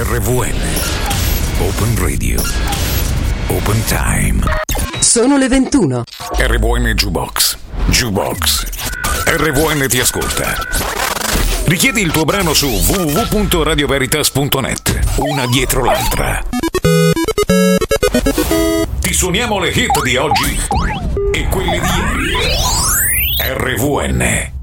RVN. Open Radio. Open Time. Sono le 21. RVN Jukebox. Jukebox. RVN ti ascolta. Richiedi il tuo brano su www.radioveritas.net. Una dietro l'altra. Ti suoniamo le hit di oggi e quelle di ieri. RVN.